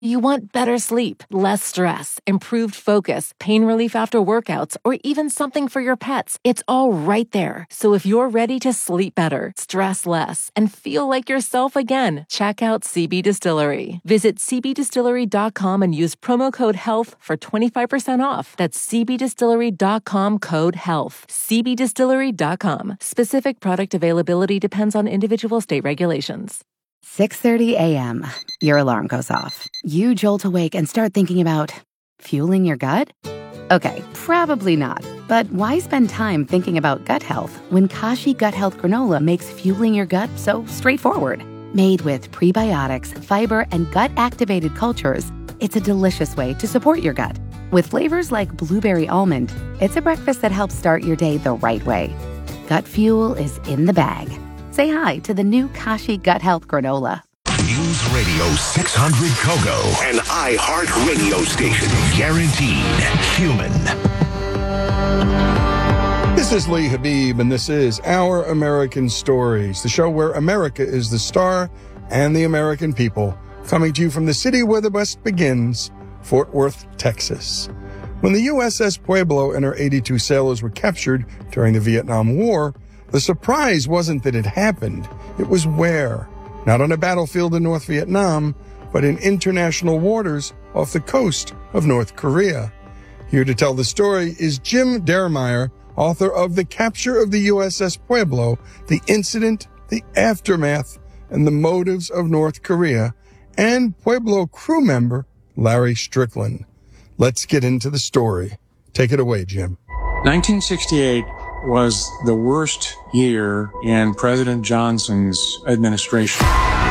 You want better sleep, less stress, improved focus, pain relief after workouts, or even something for your pets. It's all right there. So if you're ready to sleep better, stress less, and feel like yourself again, check out CB Distillery. Visit cbdistillery.com and use promo code HEALTH for 25% off. That's cbdistillery.com, code HEALTH. cbdistillery.com. Specific product availability depends on individual state regulations. 6:30 a.m. Your alarm goes off. You jolt awake and start thinking about fueling your gut? Okay, probably not. But why spend time thinking about gut health when Kashi Gut Health Granola makes fueling your gut so straightforward? Made with prebiotics, fiber, and gut-activated cultures, it's a delicious way to support your gut. With flavors like blueberry almond, it's a breakfast that helps start your day the right way. Gut fuel is in the bag. Say hi to the new Kashi Gut Health Granola. News Radio 600 Kogo, an iHeart radio station. Guaranteed human. This is Lee Habib, and this is Our American Stories, the show where America is the star and the American people, coming to you from the city where the West begins, Fort Worth, Texas. When the USS Pueblo and her 82 sailors were captured during the Vietnam War, the surprise wasn't that it happened, it was where. Not on a battlefield in North Vietnam, but in international waters off the coast of North Korea. Here to tell the story is Jim Dermeyer, author of The Capture of the USS Pueblo, The Incident, the Aftermath, and the Motives of North Korea, and Pueblo crew member Larry Strickland. Let's get into the story. Take it away, Jim. 1968 was the worst year in President Johnson's administration.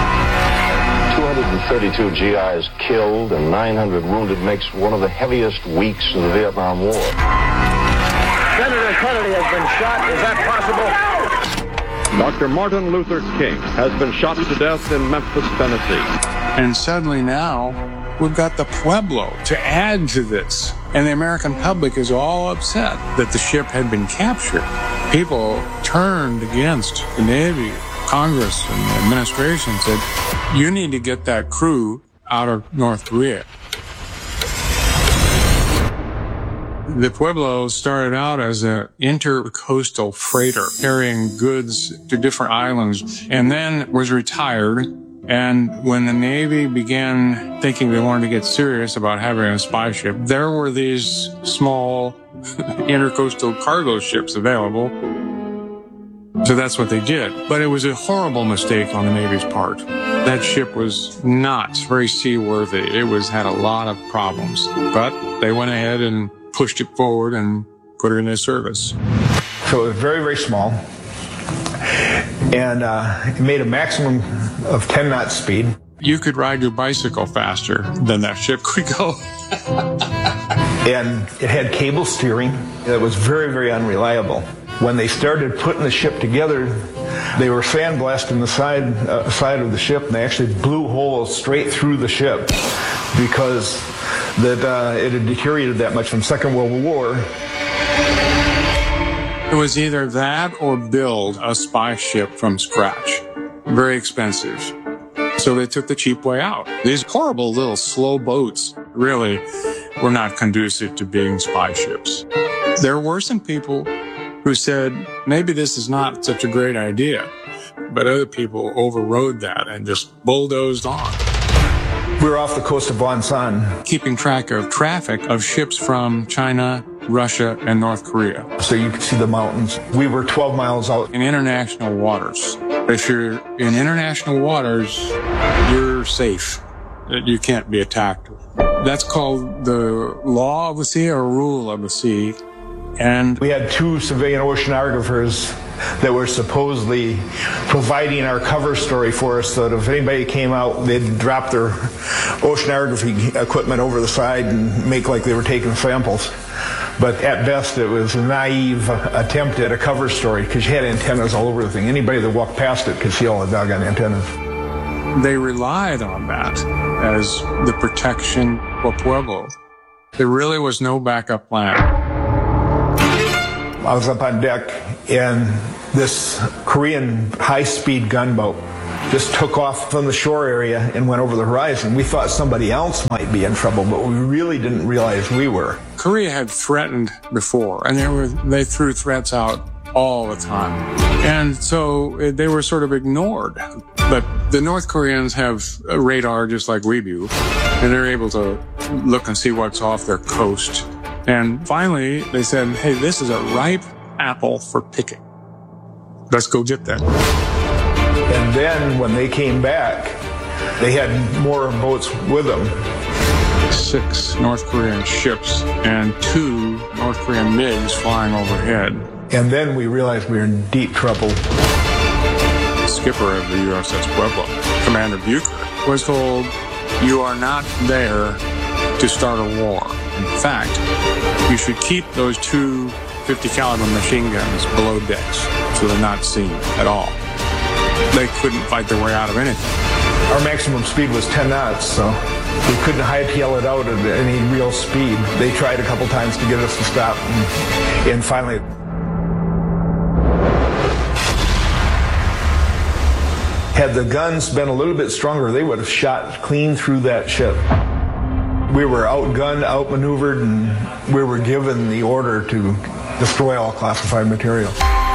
232 GIs killed and 900 wounded makes one of the heaviest weeks of the Vietnam War. Senator Kennedy has been shot. Is that possible? Dr. Martin Luther King has been shot to death in Memphis, Tennessee. And suddenly now, we've got the Pueblo to add to this. And the American public is all upset that the ship had been captured. People turned against the Navy, Congress, and the administration said, you need to get that crew out of North Korea. The Pueblo started out as an intercoastal freighter carrying goods to different islands and then was retired. And when the Navy began thinking they wanted to get serious about having a spy ship, there were these small intercoastal cargo ships available. So that's what they did. But it was a horrible mistake on the Navy's part. That ship was not very seaworthy. It had a lot of problems. But they went ahead and pushed it forward and put it into service. So it was very, very small. And it made a maximum of 10 knots speed. You could ride your bicycle faster than that ship could go. And it had cable steering that was very, very unreliable. When they started putting the ship together, they were sandblasting the side of the ship, and they actually blew holes straight through the ship because it had deteriorated that much from Second World War. It was either that or build a spy ship from scratch. Very expensive. So they took the cheap way out. These horrible little slow boats really were not conducive to being spy ships. There were some people who said, maybe this is not such a great idea. But other people overrode that and just bulldozed on. We were off the coast of Wonsan, keeping track of traffic of ships from China, Russia, and North Korea. So you could see the mountains. We were 12 miles out. In international waters. If you're in international waters, you're safe. You can't be attacked. That's called the law of the sea or rule of the sea. And we had 2 civilian oceanographers that were supposedly providing our cover story for us, so that if anybody came out, they'd drop their oceanography equipment over the side and make like they were taking samples. But at best, it was a naive attempt at a cover story because you had antennas all over the thing. Anybody that walked past it could see all the doggone antennas. They relied on that as the protection for Pueblo. There really was no backup plan. I was up on deck, and this Korean high-speed gunboat just took off from the shore area and went over the horizon. We thought somebody else might be in trouble, but we really didn't realize we were. Korea had threatened before, and they threw threats out all the time. And so they were sort of ignored. But the North Koreans have a radar just like we do, and they're able to look and see what's off their coast. And finally, they said, hey, this is a ripe apple for picking. Let's go get that. And then when they came back, they had more boats with them. 6 North Korean ships and 2 North Korean MiGs flying overhead. And then we realized we were in deep trouble. The skipper of the USS Pueblo, Commander Bucher, was told, you are not there to start a war. In fact, you should keep those 2 50 caliber machine guns below decks so they're not seen at all. They couldn't fight their way out of anything. Our maximum speed was 10 knots, so we couldn't hightail it out at any real speed. They tried a couple times to get us to stop, and finally... Had the guns been a little bit stronger, they would have shot clean through that ship. We were outgunned, outmaneuvered, and we were given the order to destroy all classified material.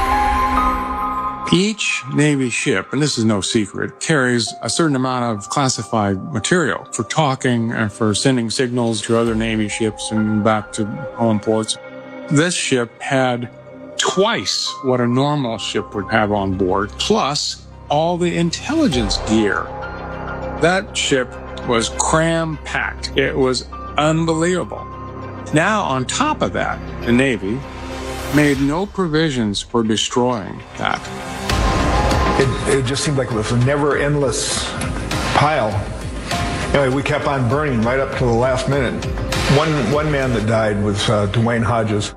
Each Navy ship, and this is no secret, carries a certain amount of classified material for talking and for sending signals to other Navy ships and back to home ports. This ship had twice what a normal ship would have on board, plus all the intelligence gear. That ship was cram-packed. It was unbelievable. Now, on top of that, the Navy made no provisions for destroying that. It just seemed like it was a never-endless pile. Anyway, we kept on burning right up to the last minute. One man that died was Dwayne Hodges.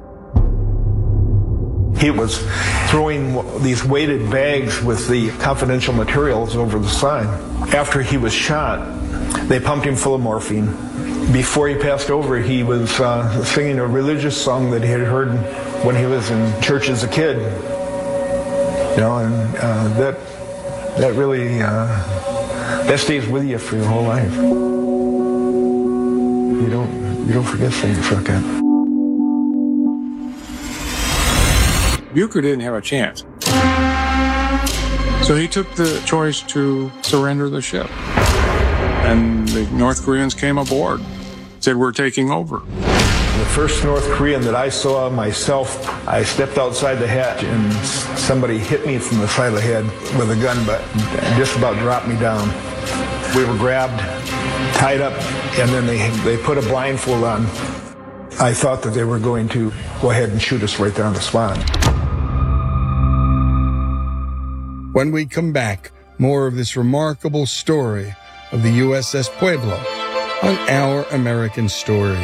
He was throwing these weighted bags with the confidential materials over the side. After he was shot, they pumped him full of morphine. Before he passed over, he was singing a religious song that he had heard when he was in church as a kid. You know, and that really that stays with you for your whole life. You don't forget things like that. Bucher didn't have a chance. So he took the choice to surrender the ship. And the North Koreans came aboard, said, we're taking over. The first North Korean that I saw myself, I stepped outside the hatch and somebody hit me from the side of the head with a gun, but just about dropped me down. We were grabbed, tied up, and then they put a blindfold on. I thought that they were going to go ahead and shoot us right there on the spot. When we come back, more of this remarkable story of the USS Pueblo on Our American Stories.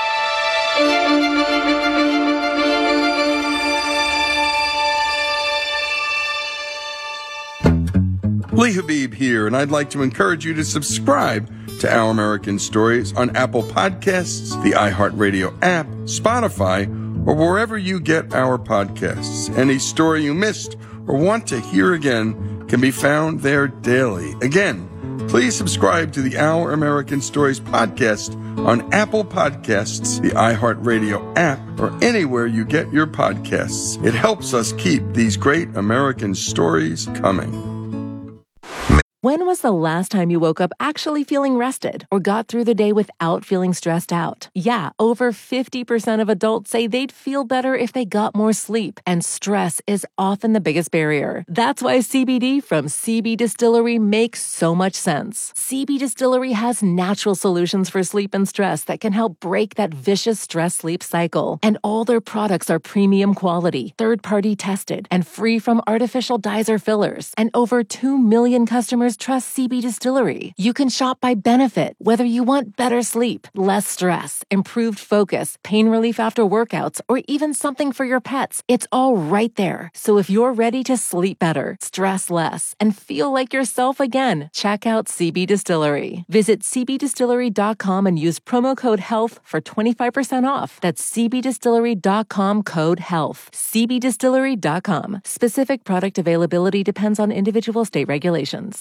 Lee Habib here, and I'd like to encourage you to subscribe to Our American Stories on Apple Podcasts, the iHeartRadio app, Spotify, or wherever you get our podcasts. Any story you missed or want to hear again can be found there daily. Again, please subscribe to the Our American Stories podcast on Apple Podcasts, the iHeartRadio app, or anywhere you get your podcasts. It helps us keep these great American stories coming. When was the last time you woke up actually feeling rested or got through the day without feeling stressed out? Yeah, over 50% of adults say they'd feel better if they got more sleep, and stress is often the biggest barrier. That's why CBD from CB Distillery makes so much sense. CB Distillery has natural solutions for sleep and stress that can help break that vicious stress-sleep cycle. And all their products are premium quality, third-party tested, and free from artificial dyes or fillers. And over 2 million customers trust CB Distillery. You can shop by benefit, whether you want better sleep, less stress, improved focus, pain relief after workouts, or even something for your pets. It's all right there. So if you're ready to sleep better, stress less, and feel like yourself again, check out CB Distillery. Visit cbdistillery.com and use promo code HEALTH for 25% off. That's cbdistillery.com, code HEALTH. cbdistillery.com. Specific product availability depends on individual state regulations.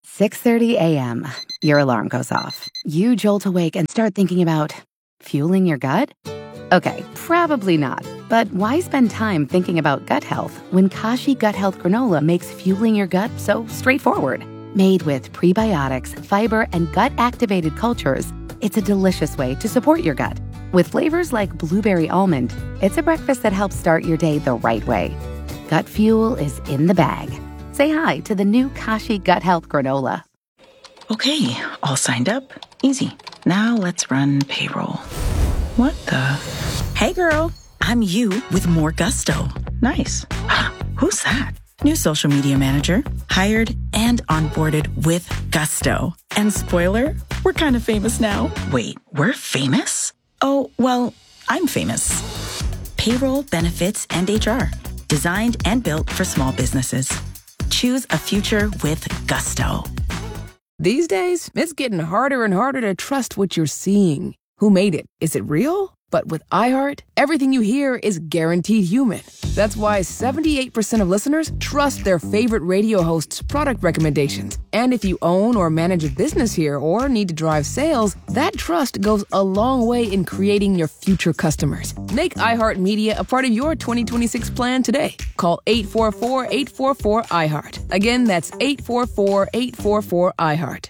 6:30 a.m. Your alarm goes off. You jolt awake and start thinking about fueling your gut? Okay, probably not. But why spend time thinking about gut health when Kashi Gut Health Granola makes fueling your gut so straightforward? Made with prebiotics, fiber, and gut-activated cultures, it's a delicious way to support your gut. With flavors like blueberry almond, it's a breakfast that helps start your day the right way. Gut fuel is in the bag. Say hi to the new Kashi Gut Health Granola. Okay, all signed up. Easy. Now let's run payroll. What the? Hey girl, I'm you with more gusto. Nice. Who's that? New social media manager. Hired and onboarded with gusto. And spoiler, we're kind of famous now. Wait, we're famous? Oh, well, I'm famous. Payroll, benefits, and HR. Designed and built for small businesses. Choose a future with gusto. These days, it's getting harder and harder to trust what you're seeing. Who made it? Is it real? But with iHeart, everything you hear is guaranteed human. That's why 78% of listeners trust their favorite radio hosts' product recommendations. And if you own or manage a business here or need to drive sales, that trust goes a long way in creating your future customers. Make iHeartMedia a part of your 2026 plan today. Call 844-844-iHeart. Again, that's 844-844-iHeart.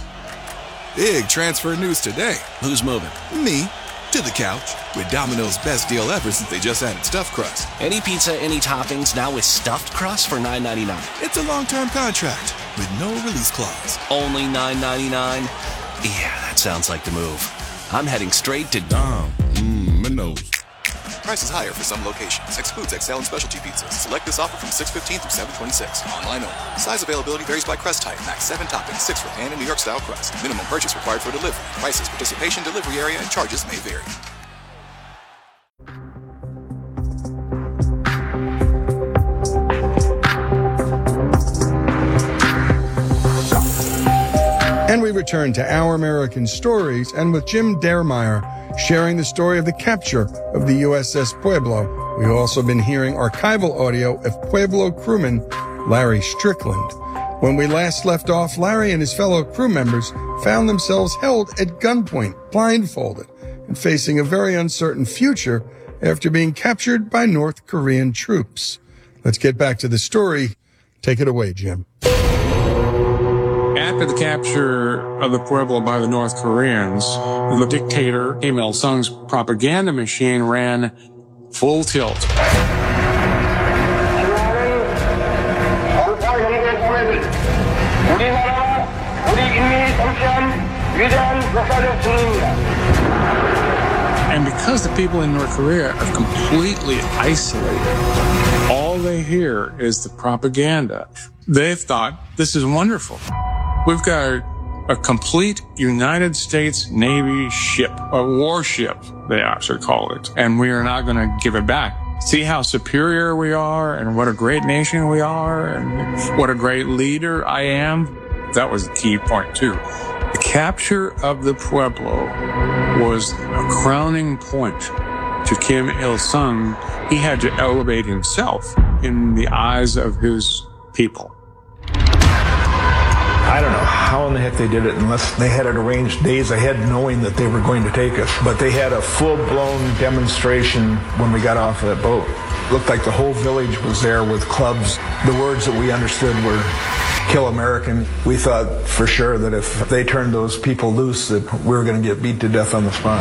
Big transfer news today. Who's moving? Me. To the couch with Domino's best deal ever since they just added stuffed crust. Any pizza, any toppings, now with stuffed crust for $9.99. It's a long-term contract with no release clause. Only $9.99? Yeah, that sounds like the move. I'm heading straight to Domino's. Price is higher for some locations. Excludes XL and specialty pizzas. Select this offer from 6/15 through 7/26. Online only. Size availability varies by crust type. Max 7 toppings, 6 for pan and New York style crust. Minimum purchase required for delivery. Prices, participation, delivery area, and charges may vary. And we return to Our American Stories, and with Jim Dermeyer sharing the story of the capture of the USS Pueblo. We've also been hearing archival audio of Pueblo crewman Larry Strickland. When we last left off, Larry and his fellow crew members found themselves held at gunpoint, blindfolded, and facing a very uncertain future after being captured by North Korean troops. Let's get back to the story. Take it away, Jim. After the capture of the Pueblo by the North Koreans, the dictator Kim Il-sung's propaganda machine ran full tilt. And because the people in North Korea are completely isolated, all they hear is the propaganda. They've thought, this is wonderful. We've got a complete United States Navy ship, a warship, they actually call it, and we are not going to give it back. See how superior we are and what a great nation we are and what a great leader I am? That was the key point, too. The capture of the Pueblo was a crowning point to Kim Il-sung. He had to elevate himself in the eyes of his people. I don't know how in the heck they did it unless they had it arranged days ahead knowing that they were going to take us. But they had a full-blown demonstration when we got off that boat. It looked like the whole village was there with clubs. The words that we understood were, "Kill American." We thought for sure that if they turned those people loose that we were going to get beat to death on the spot.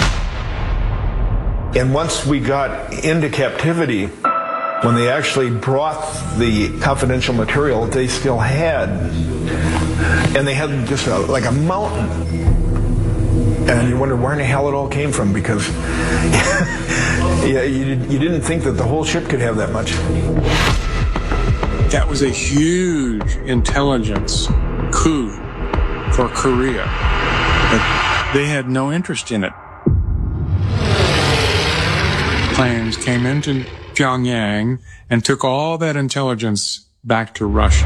And once we got into captivity, when they actually brought the confidential material they still had, and they had just like a mountain. And you wonder where in the hell it all came from, because yeah, you didn't think that the whole ship could have that much. That was a huge intelligence coup for Korea. But they had no interest in it. Planes came into Pyongyang and took all that intelligence back to Russia.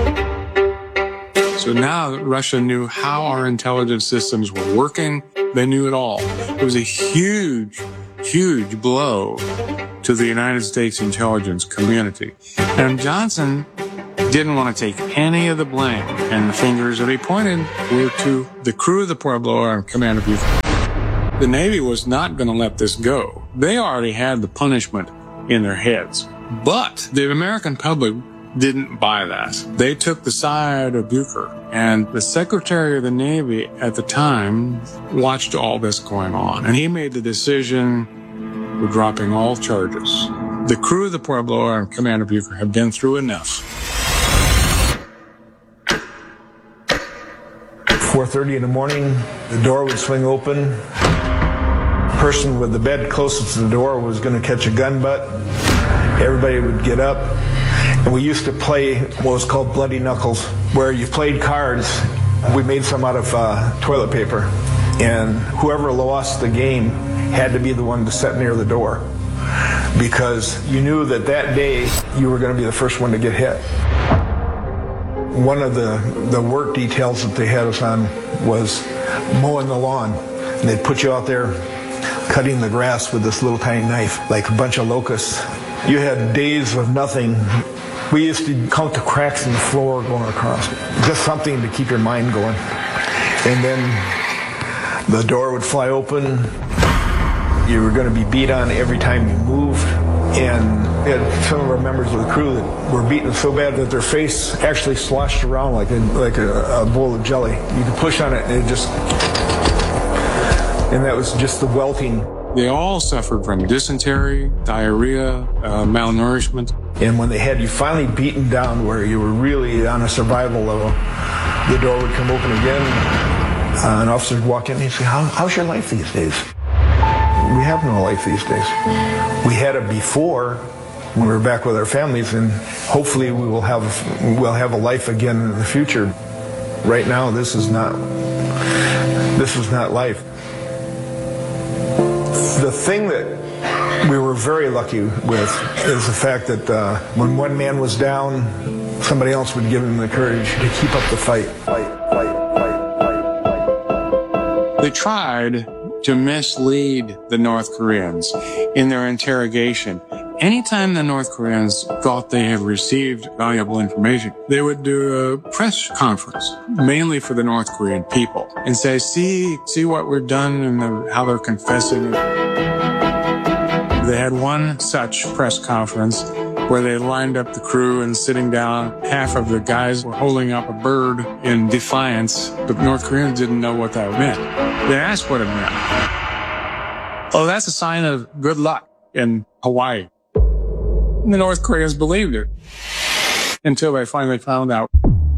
So now Russia knew how our intelligence systems were working. They knew it all. It was a huge, huge blow to the United States intelligence community. And Johnson didn't want to take any of the blame, and the fingers that he pointed were to the crew of the Pueblo and Commander Bucher. The Navy was not going to let this go. They already had the punishment in their heads. But the American public didn't buy that. They took the side of Bucher, and the Secretary of the Navy at the time watched all this going on, and he made the decision for dropping all charges. The crew of the Pueblo and Commander Bucher had been through enough. 4:30 in the morning, the door would swing open. The person with the bed closest to the door was going to catch a gun butt. Everybody would get up. And we used to play what was called Bloody Knuckles, where you played cards. We made some out of toilet paper. And whoever lost the game had to be the one to sit near the door, because you knew that that day you were going to be the first one to get hit. One of the work details that they had us on was mowing the lawn. And they'd put you out there cutting the grass with this little tiny knife, like a bunch of locusts. You had days of nothing. We used to count the cracks in the floor going across. Just something to keep your mind going. And then the door would fly open. You were going to be beat on every time you moved. And we had some of our members of the crew that were beaten so bad that their face actually sloshed around like a bowl of jelly. You could push on it and it just... And that was just the welting. They all suffered from dysentery, diarrhea, malnourishment. And when they had you finally beaten down where you were really on a survival level, the door would come open again. An officer would walk in and he'd say, how's your life these days? We have no life these days. We had it before when we were back with our families, and hopefully we'll have a life again in the future. Right now, this is not life. The thing that we were very lucky with is the fact that when one man was down, somebody else would give him the courage to keep up the fight. They tried to mislead the North Koreans in their interrogation. Anytime the North Koreans thought they had received valuable information, they would do a press conference, mainly for the North Korean people, and say, see what we've done and how they're confessing. They had one such press conference where they lined up the crew and sitting down. Half of the guys were holding up a bird in defiance, but North Koreans didn't know what that meant. They asked what it meant. Oh, that's a sign of good luck in Hawaii. And the North Koreans believed it until they finally found out.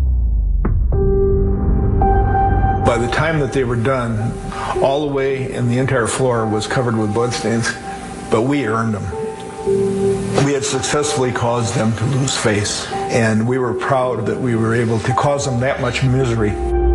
By the time that they were done, all the way and the entire floor was covered with bloodstains, but we earned them. We had successfully caused them to lose face, and we were proud that we were able to cause them that much misery.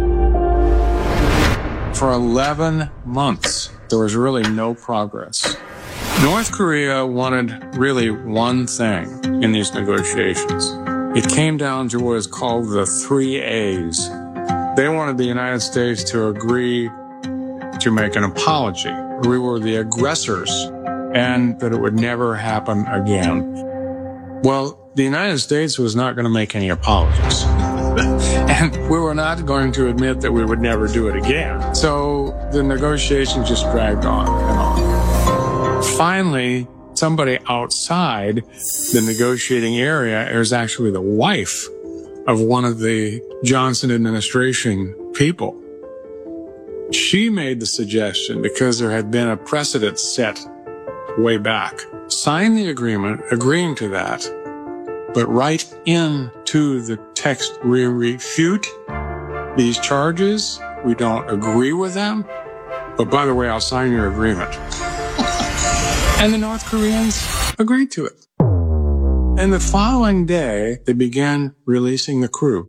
For 11 months, there was really no progress. North Korea wanted really one thing in these negotiations. It came down to what is called the 3 A's. They wanted the United States to agree to make an apology. We were the aggressors, and that it would never happen again. Well, the United States was not going to make any apologies. And we were not going to admit that we would never do it again. So the negotiations just dragged on and on. Finally, somebody outside the negotiating area is actually the wife of one of the Johnson administration people. She made the suggestion, because there had been a precedent set way back, sign the agreement agreeing to that, but write into the text, we refute these charges, we don't agree with them, but by the way, I'll sign your agreement. And the North Koreans agreed to it. And the following day, they began releasing the crew.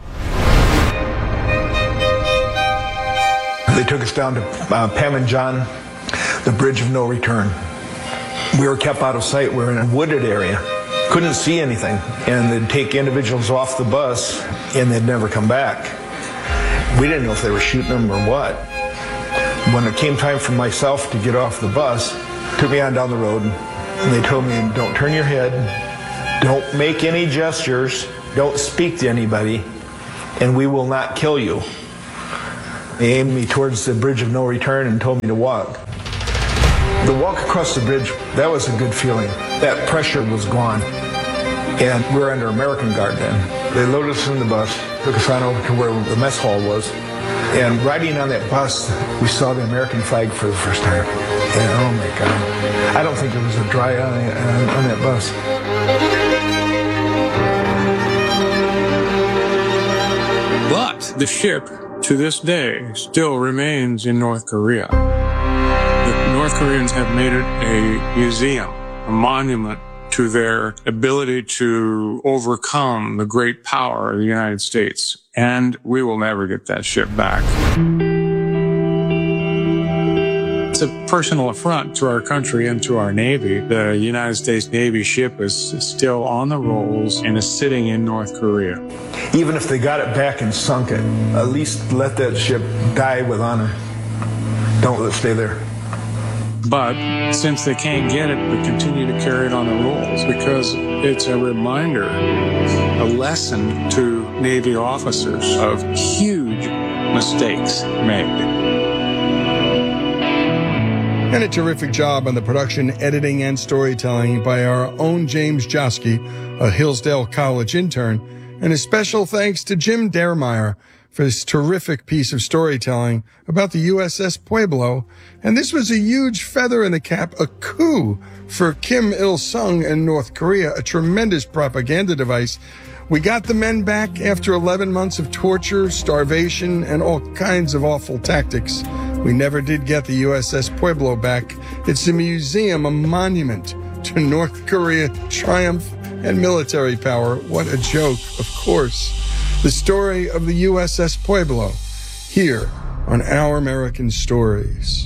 They took us down to Panmunjom, the bridge of no return. We were kept out of sight. We were in a wooded area. Couldn't see anything. And they'd take individuals off the bus, and they'd never come back. We didn't know if they were shooting them or what. When it came time for myself to get off the bus, took me on down the road, and they told me, don't turn your head, don't make any gestures, don't speak to anybody, and we will not kill you. They aimed me towards the bridge of no return and told me to walk. The walk across the bridge, that was a good feeling. That pressure was gone. And we were under American guard then. They loaded us in the bus, took us on over to where the mess hall was. And riding on that bus, we saw the American flag for the first time. And oh my God, I don't think there was a dry eye on that bus. But the ship, to this day, still remains in North Korea. The North Koreans have made it a museum, a monument to their ability to overcome the great power of the United States. And we will never get that ship back. It's a personal affront to our country and to our Navy. The United States Navy ship is still on the rolls and is sitting in North Korea. Even if they got it back and sunk it, at least let that ship die with honor. Don't let it stay there. But since they can't get it, we continue to carry it on the rolls because it's a reminder, a lesson to Navy officers of huge mistakes made. And a terrific job on the production, editing, and storytelling by our own James Joski, a Hillsdale College intern. And a special thanks to Jim Dermeyer for this terrific piece of storytelling about the USS Pueblo. And this was a huge feather in the cap, a coup for Kim Il-sung in North Korea, a tremendous propaganda device. We got the men back after 11 months of torture, starvation, and all kinds of awful tactics. We never did get the USS Pueblo back. It's a museum, a monument to North Korea triumph and military power. What a joke, of course. The story of the USS Pueblo, here on Our American Stories.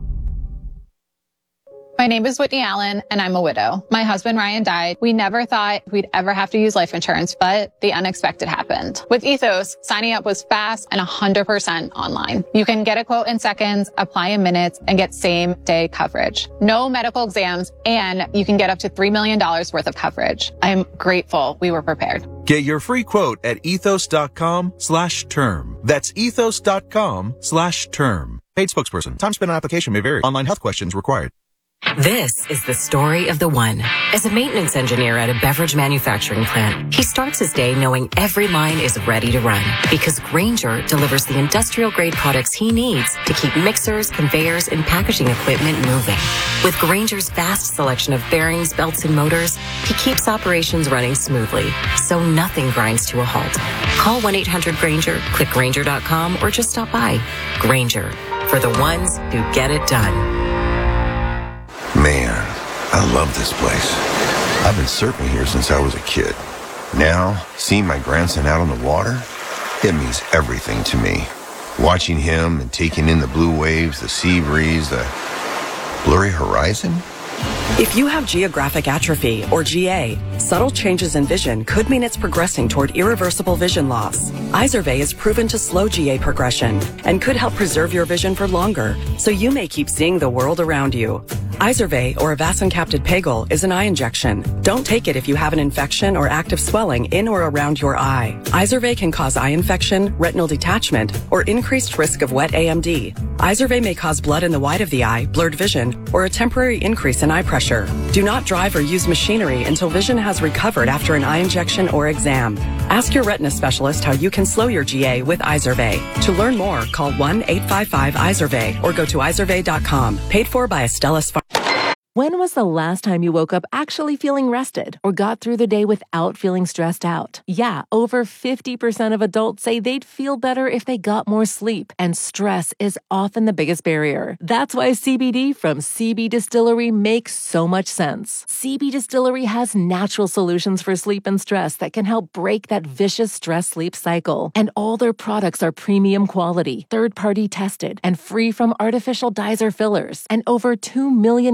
My name is Whitney Allen, and I'm a widow. My husband, Ryan, died. We never thought we'd ever have to use life insurance, but the unexpected happened. With Ethos, signing up was fast and 100% online. You can get a quote in seconds, apply in minutes, and get same-day coverage. No medical exams, and you can get up to $3 million worth of coverage. I'm grateful we were prepared. Get your free quote at ethos.com/term. That's ethos.com/term. Paid spokesperson. Time spent on application may vary. Online health questions required. This is the story of the one. As a maintenance engineer at a beverage manufacturing plant, he starts his day knowing every line is ready to run because Grainger delivers the industrial-grade products he needs to keep mixers, conveyors, and packaging equipment moving. With Grainger's vast selection of bearings, belts, and motors, he keeps operations running smoothly, so nothing grinds to a halt. Call 1-800-GRAINGER, click Grainger.com, or just stop by. Grainger, for the ones who get it done. Man, I love this place. I've been surfing here since I was a kid. Now, seeing my grandson out on the water, it means everything to me. Watching him and taking in the blue waves, the sea breeze, the blurry horizon. If you have geographic atrophy, or GA, subtle changes in vision could mean it's progressing toward irreversible vision loss. Izervay is proven to slow GA progression and could help preserve your vision for longer, so you may keep seeing the world around you. Izervay, or avacincaptad pegol, is an eye injection. Don't take it if you have an infection or active swelling in or around your eye. Izervay can cause eye infection, retinal detachment, or increased risk of wet AMD. Izervay may cause blood in the white of the eye, blurred vision, or a temporary increase in eye pressure. Do not drive or use machinery until vision has recovered after an eye injection or exam. Ask your retina specialist how you can slow your GA with Izervay. To learn more, call 1-855-IZERVAY or go to izervay.com. Paid for by Astellas Pharma. When was the last time you woke up actually feeling rested or got through the day without feeling stressed out? Yeah, over 50% of adults say they'd feel better if they got more sleep, and stress is often the biggest barrier. That's why CBD from CB Distillery makes so much sense. CB Distillery has natural solutions for sleep and stress that can help break that vicious stress-sleep cycle. And all their products are premium quality, third-party tested, and free from artificial dyes or fillers. And over 2 million customers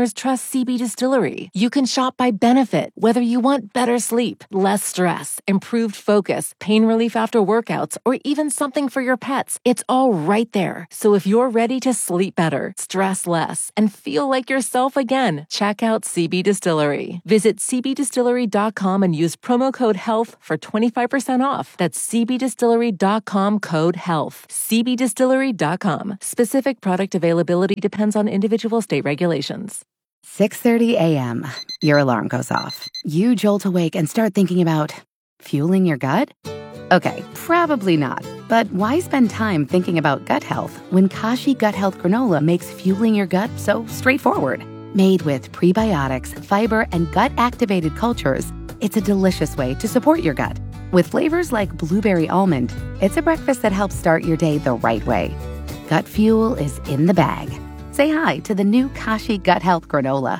customers trust CB Distillery. You can shop by benefit, whether you want better sleep, less stress, improved focus, pain relief after workouts, or even something for your pets. It's all right there. So if you're ready to sleep better, stress less, and feel like yourself again, check out CB Distillery. Visit cbdistillery.com and use promo code HEALTH for 25% off. That's cbdistillery.com code HEALTH. cbdistillery.com. Specific product availability depends on individual state regulations. 6:30 a.m. Your alarm goes off. You jolt awake and start thinking about fueling your gut? Okay, probably not. But why spend time thinking about gut health when Kashi Gut Health Granola makes fueling your gut so straightforward? Made with prebiotics, fiber, and gut-activated cultures, it's a delicious way to support your gut. With flavors like blueberry almond, it's a breakfast that helps start your day the right way. Gut fuel is in the bag. Say hi to the new Kashi Gut Health Granola.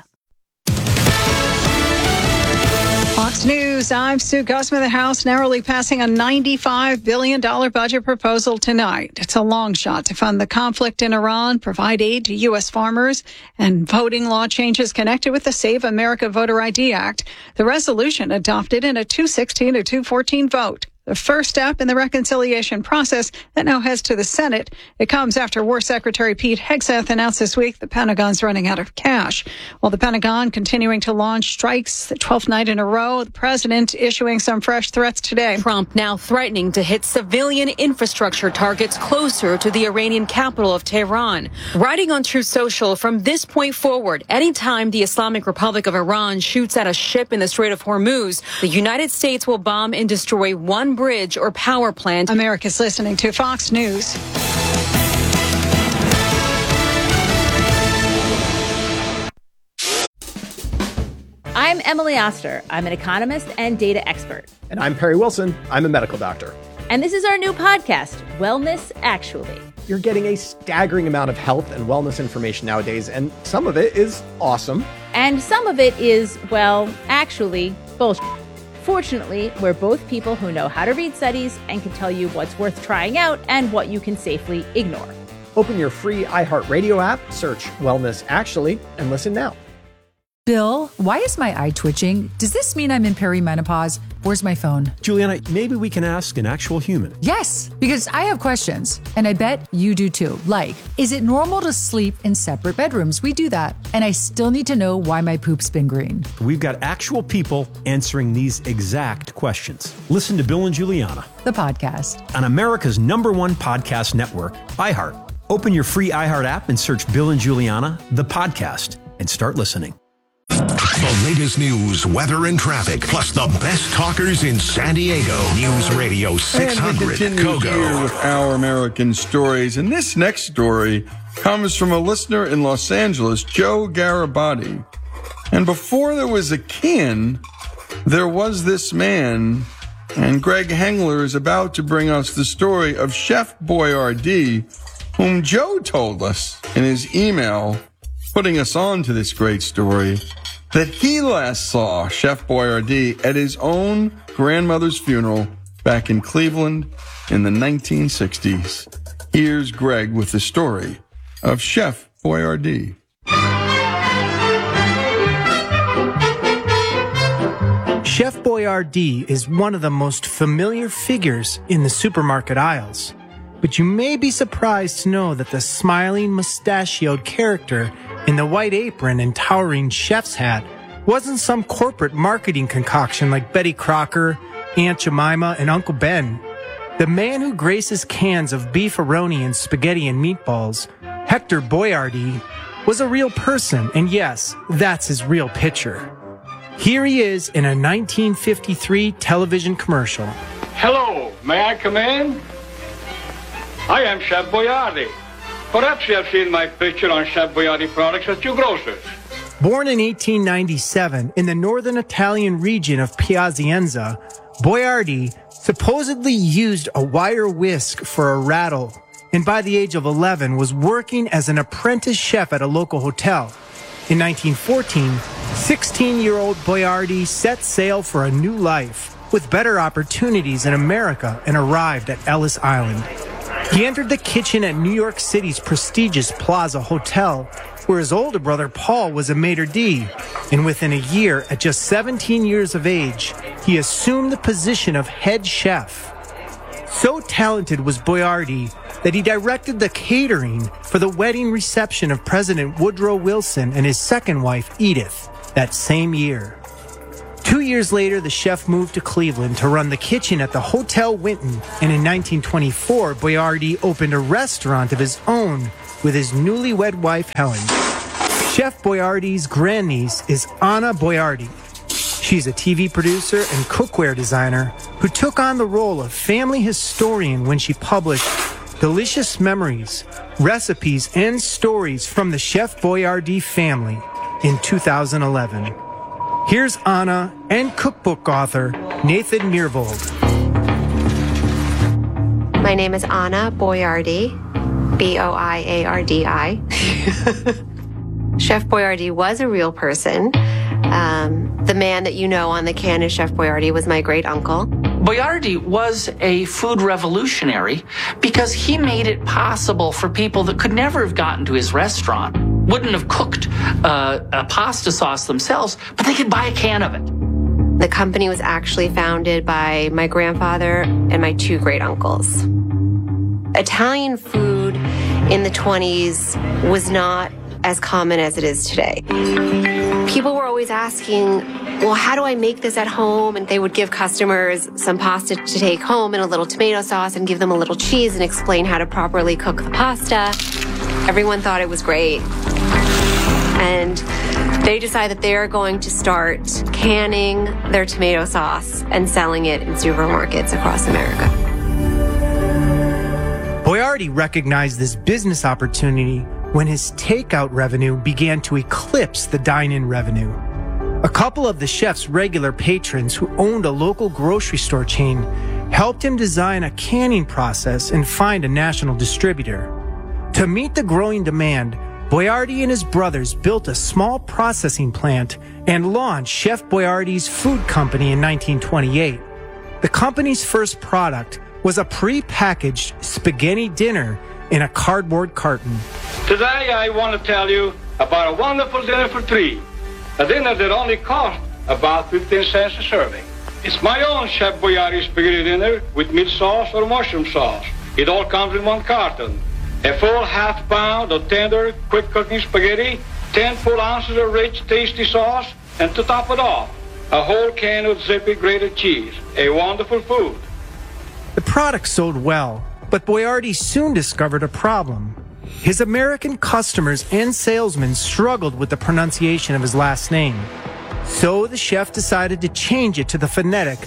Fox News, I'm Sue Guzman. The House narrowly passing a $95 billion budget proposal tonight. It's a long shot to fund the conflict in Iran, provide aid to U.S. farmers, and voting law changes connected with the Save America Voter ID Act. The resolution adopted in a 216 to 214 vote. The first step in the reconciliation process that now heads to the Senate. It comes after War Secretary Pete Hegseth announced this week the Pentagon's running out of cash. While the Pentagon continuing to launch strikes the 12th night in a row, the president issuing some fresh threats today. Trump now threatening to hit civilian infrastructure targets closer to the Iranian capital of Tehran. Writing on Truth Social, from this point forward, anytime the Islamic Republic of Iran shoots at a ship in the Strait of Hormuz, the United States will bomb and destroy one bridge or power plant. America's listening to Fox News. I'm Emily Oster. I'm an economist and data expert. And I'm Perry Wilson. I'm a medical doctor. And this is our new podcast, Wellness Actually. You're getting a staggering amount of health and wellness information nowadays, and some of it is awesome. And some of it is, well, actually, bullshit. Fortunately, we're both people who know how to read studies and can tell you what's worth trying out and what you can safely ignore. Open your free iHeartRadio app, search Wellness Actually, and listen now. Bill, why is my eye twitching? Does this mean I'm in perimenopause? Where's my phone? Juliana, maybe we can ask an actual human. Yes, because I have questions, and I bet you do too. Like, is it normal to sleep in separate bedrooms? We do that. And I still need to know why my poop's been green. We've got actual people answering these exact questions. Listen to Bill and Juliana, the podcast, on America's #1 podcast network, iHeart. Open your free iHeart app and search Bill and Juliana, the podcast, and start listening. The latest news, weather, and traffic, plus the best talkers in San Diego. News Radio 600 and we continue here with Our American Stories. And this next story comes from a listener in Los Angeles, Joe Garibaldi. And before there was a can, there was this man. And Greg Hengler is about to bring us the story of Chef Boyardee, whom Joe told us in his email, putting us on to this great story, that he last saw Chef Boyardee at his own grandmother's funeral back in Cleveland in the 1960s. Here's Greg with the story of Chef Boyardee. Chef Boyardee is one of the most familiar figures in the supermarket aisles. But you may be surprised to know that the smiling, mustachioed character in the white apron and towering chef's hat wasn't some corporate marketing concoction like Betty Crocker, Aunt Jemima, and Uncle Ben. The man who graces cans of beefaroni and spaghetti and meatballs, Hector Boyardee, was a real person, and yes, that's his real picture. Here he is in a 1953 television commercial. Hello, may I come in? I am Chef Boyardee. Perhaps you have seen my picture on Chef Boyardee products at your grocers. Born in 1897 in the northern Italian region of Piacenza, Boyardee supposedly used a wire whisk for a rattle, and by the age of 11 was working as an apprentice chef at a local hotel. In 1914, 16-year-old Boyardee set sail for a new life with better opportunities in America and arrived at Ellis Island. He entered the kitchen at New York City's prestigious Plaza Hotel, where his older brother Paul was a maitre d', and within a year, at just 17 years of age, he assumed the position of head chef. So talented was Boiardi that he directed the catering for the wedding reception of President Woodrow Wilson and his second wife, Edith, that same year. 2 years later, the chef moved to Cleveland to run the kitchen at the Hotel Winton, and in 1924, Boiardi opened a restaurant of his own with his newlywed wife, Helen. Chef Boiardi's grandniece is Anna Boiardi. She's a TV producer and cookware designer who took on the role of family historian when she published Delicious Memories, Recipes and Stories from the Chef Boiardi Family in 2011. Here's Anna and cookbook author Nathan Myhrvold. My name is Anna Boiardi, Boiardi. Chef Boiardi was a real person. The man that you know on the can as Chef Boiardi was my great uncle. Boiardi was a food revolutionary because he made it possible for people that could never have gotten to his restaurant, wouldn't have cooked a pasta sauce themselves, but they could buy a can of it. The company was actually founded by my grandfather and my two great uncles. Italian food in the 20s was not as common as it is today. People were always asking, well, how do I make this at home? And they would give customers some pasta to take home and a little tomato sauce and give them a little cheese and explain how to properly cook the pasta. Everyone thought it was great. And they decided that they're going to start canning their tomato sauce and selling it in supermarkets across America. Boiardi recognized this business opportunity when his takeout revenue began to eclipse the dine-in revenue. A couple of the chef's regular patrons who owned a local grocery store chain helped him design a canning process and find a national distributor. To meet the growing demand, Boiardi and his brothers built a small processing plant and launched Chef Boiardi's Food Company in 1928. The company's first product was a pre-packaged spaghetti dinner in a cardboard carton. Today I want to tell you about a wonderful dinner for three. A dinner that only cost about 15 cents a serving. It's my own Chef Boiardi spaghetti dinner with meat sauce or mushroom sauce. It all comes in one carton. A full half pound of tender, quick cooking spaghetti, 10 full ounces of rich, tasty sauce, and to top it off, a whole can of zippy grated cheese. A wonderful food. The product sold well, but Boiardi soon discovered a problem. His American customers and salesmen struggled with the pronunciation of his last name. So the chef decided to change it to the phonetic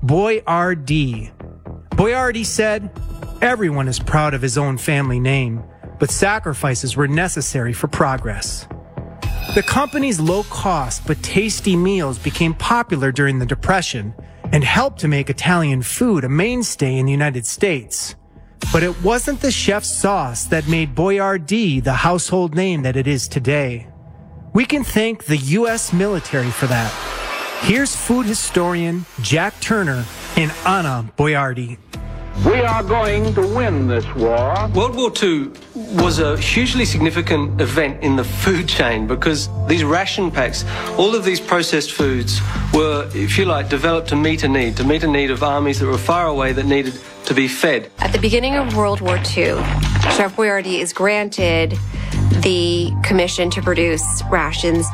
Boiardi. Boiardi said, "Everyone is proud of his own family name, but sacrifices were necessary for progress." The company's low-cost but tasty meals became popular during the Depression and helped to make Italian food a mainstay in the United States. But it wasn't the chef's sauce that made Boiardi the household name that it is today. We can thank the U.S. military for that. Here's food historian Jack Turner and Anna Boiardi. We are going to win this war. World War II was a hugely significant event in the food chain because these ration packs, all of these processed foods were, if you like, developed to meet a need of armies that were far away that needed to be fed. At the beginning of World War II, Chef Boiardi is granted the commission to produce rations.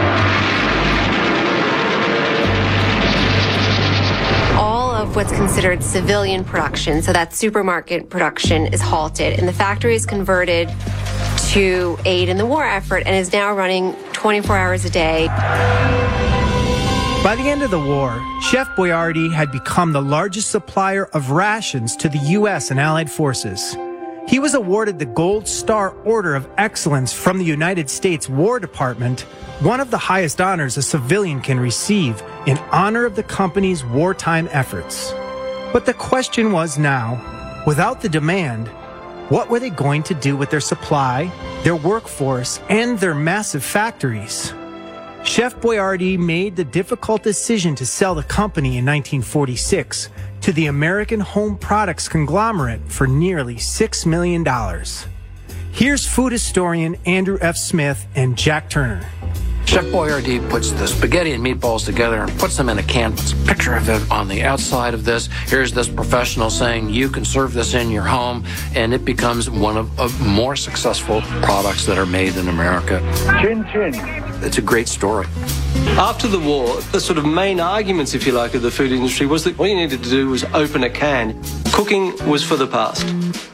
What's considered civilian production, so that supermarket production, is halted, and the factory is converted to aid in the war effort and is now running 24 hours a day. By the end of the war, Chef Boiardi had become the largest supplier of rations to the U.S. and Allied forces. He was awarded the Gold Star Order of Excellence from the United States War Department, one of the highest honors a civilian can receive in honor of the company's wartime efforts. But the question was now, without the demand, what were they going to do with their supply, their workforce, and their massive factories? Chef Boiardi made the difficult decision to sell the company in 1946, to the American Home Products conglomerate for nearly $6 million. Here's food historian Andrew F. Smith and Jack Turner. Chef Boyardee puts the spaghetti and meatballs together and puts them in a can, puts a picture of it on the outside of this. Here's this professional saying you can serve this in your home, and it becomes one of more successful products that are made in America. Chin chin. It's a great story. After the war, the sort of main arguments, if you like, of the food industry was that all you needed to do was open a can. Cooking was for the past.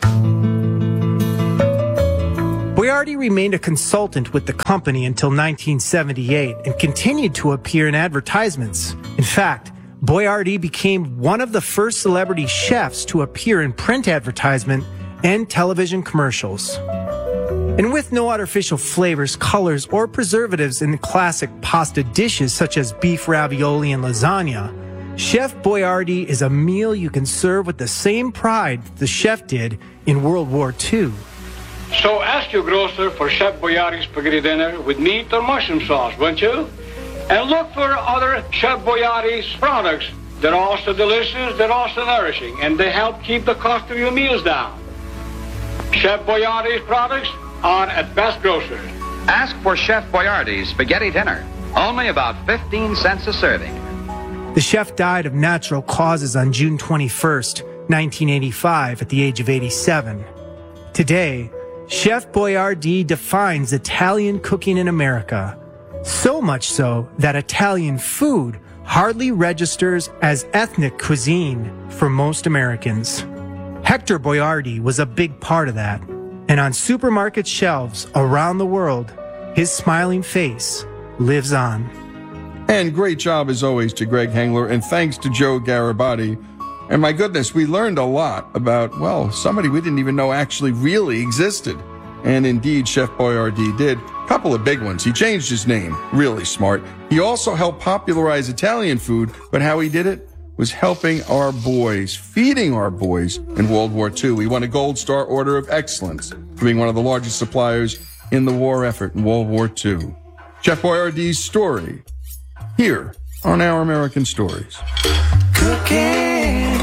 Boyardee remained a consultant with the company until 1978 and continued to appear in advertisements. In fact, Boyardee became one of the first celebrity chefs to appear in print advertisement and television commercials. And with no artificial flavors, colors, or preservatives in the classic pasta dishes such as beef ravioli and lasagna, Chef Boyardee is a meal you can serve with the same pride the chef did in World War II. So ask your grocer for Chef Boyardee spaghetti dinner with meat or mushroom sauce, won't you? And look for other Chef Boyardee's products. They're also delicious, they're also nourishing, and they help keep the cost of your meals down. Chef Boyardee's products are at Best Grocers. Ask for Chef Boyardee's spaghetti dinner. Only about 15 cents a serving. The chef died of natural causes on June 21st, 1985, at the age of 87. Today, Chef Boyardee defines Italian cooking in America, so much so that Italian food hardly registers as ethnic cuisine for most Americans. Hector Boyardee was a big part of that, and on supermarket shelves around the world, his smiling face lives on. And great job as always to Greg Hengler, and thanks to Joe Garibaldi. And my goodness, we learned a lot about, well, somebody we didn't even know actually really existed. And indeed, Chef Boyardee did. A couple of big ones. He changed his name. Really smart. He also helped popularize Italian food, but how he did it was helping our boys, feeding our boys in World War II. He won a Gold Star Order of Excellence for being one of the largest suppliers in the war effort in World War II. Chef Boyardee's story, here on Our American Stories. Cooking,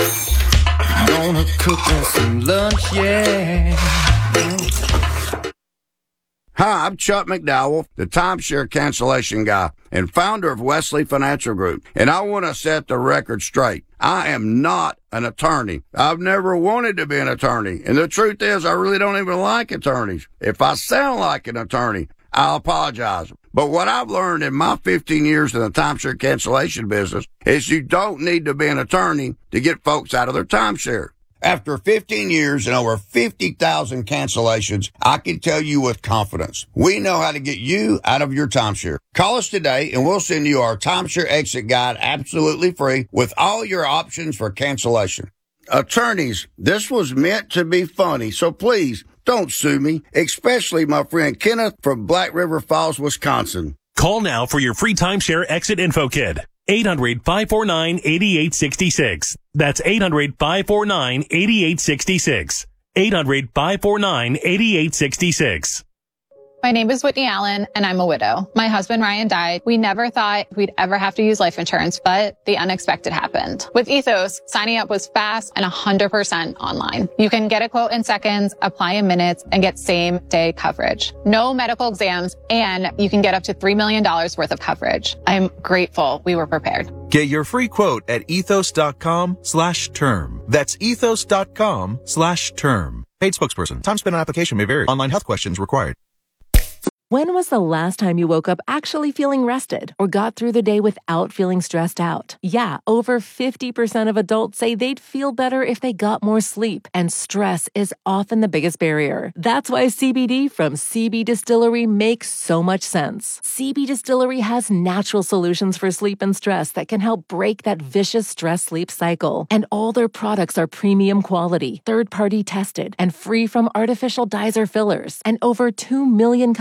gonna cook us some lunch, yeah. Hi, I'm Chuck McDowell, the timeshare cancellation guy and founder of Wesley Financial Group. And I want to set the record straight. I am not an attorney. I've never wanted to be an attorney. And the truth is, I really don't even like attorneys. If I sound like an attorney, I'll apologize. But what I've learned in my 15 years in the timeshare cancellation business is you don't need to be an attorney to get folks out of their timeshare. After 15 years and over 50,000 cancellations, I can tell you with confidence, we know how to get you out of your timeshare. Call us today and we'll send you our timeshare exit guide absolutely free with all your options for cancellation. Attorneys, this was meant to be funny, so please don't sue me, especially my friend Kenneth from Black River Falls, Wisconsin. Call now for your free timeshare exit info kit. 800-549-8866. That's 800-549-8866. 800-549-8866. My name is Whitney Allen, and I'm a widow. My husband, Ryan, died. We never thought we'd ever have to use life insurance, but the unexpected happened. With Ethos, signing up was fast and 100% online. You can get a quote in seconds, apply in minutes, and get same-day coverage. No medical exams, and you can get up to $3 million worth of coverage. I'm grateful we were prepared. Get your free quote at ethos.com/term. That's ethos.com/term. Paid spokesperson. Time spent on application may vary. Online health questions required. When was the last time you woke up actually feeling rested or got through the day without feeling stressed out? Yeah, over 50% of adults say they'd feel better if they got more sleep, and stress is often the biggest barrier. That's why CBD from CB Distillery makes so much sense. CB Distillery has natural solutions for sleep and stress that can help break that vicious stress-sleep cycle. And all their products are premium quality, third-party tested, and free from artificial dyes or fillers. And over 2 million customers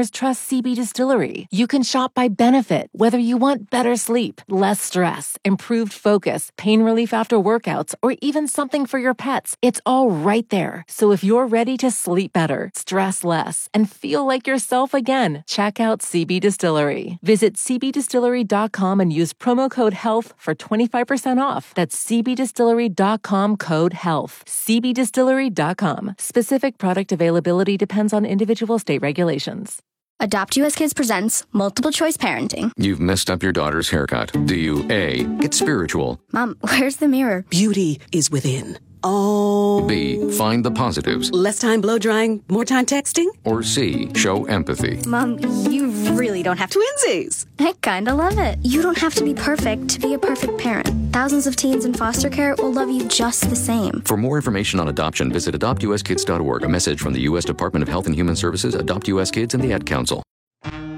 just trust CB Distillery. You can shop by benefit, whether you want better sleep, less stress, improved focus, pain relief after workouts, or even something for your pets. It's all right there. So if you're ready to sleep better, stress less, and feel like yourself again, check out CB Distillery. Visit cbdistillery.com and use promo code HEALTH for 25% off. That's cbdistillery.com, code HEALTH. cbdistillery.com. Specific product availability depends on individual state regulations. Adopt US Kids presents Multiple Choice Parenting. You've messed up your daughter's haircut. Do you A, get spiritual? Mom, where's the mirror? Beauty is within. Oh. B, find the positives. Less time blow drying, more time texting? Or C, show empathy. Mom, you really don't have to. Twinsies! I kinda love it. You don't have to be perfect to be a perfect parent. Thousands of teens in foster care will love you just the same. For more information on adoption, visit adoptuskids.org. A message from the U.S. Department of Health and Human Services, Adopt U.S. Kids, and the Ad Council.